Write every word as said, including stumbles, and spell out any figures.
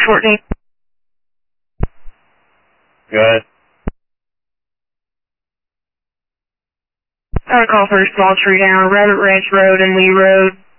fourteen. Go ahead. I would call for a small tree down Rabbit Ranch Road and Lee Road.